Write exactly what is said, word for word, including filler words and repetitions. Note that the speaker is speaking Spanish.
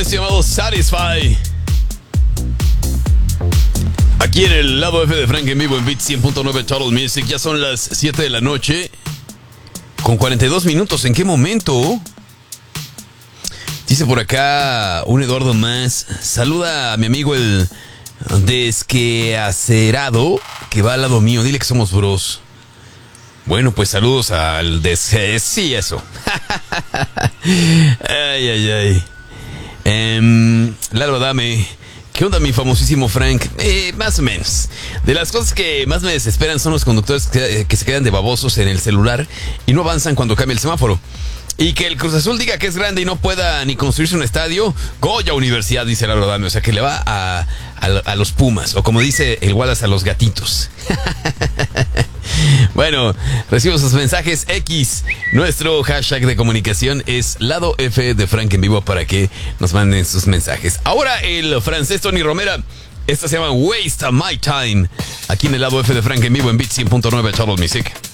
esto llamado Satisfy. Aquí en el lado F de Frank en vivo en Beat cien punto nueve Total Music. Ya son las siete de la noche con cuarenta y dos minutos. ¿En qué momento? Dice por acá un Eduardo más. Saluda a mi amigo el desqueacerado que va al lado mío. Dile que somos bros. Bueno, pues saludos al desque... Sí, eso. Ay, ay, ay. Um, Lalo Dame. ¿Qué onda, mi famosísimo Frank? Eh, más o menos. De las cosas que más me desesperan son los conductores que, que se quedan de babosos en el celular y no avanzan cuando cambia el semáforo. Y que el Cruz Azul diga que es grande y no pueda ni construirse un estadio. Goya Universidad, dice Lalo Dame. O sea, que le va a, a, a los Pumas. O como dice el Wallace, a los gatitos. Bueno, recibo sus mensajes X. Nuestro hashtag de comunicación es Lado F de Frank en vivo para que nos manden sus mensajes. Ahora el francés Tony Romera. Esta se llama Waste My Time. Aquí en el Lado F de Frank en vivo en Beat cien punto nueve Total Music.